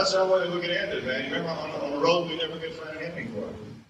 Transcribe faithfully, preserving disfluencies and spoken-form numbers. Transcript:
that's the only way we could end it, man. You remember on, on the road, we never could find an ending for it.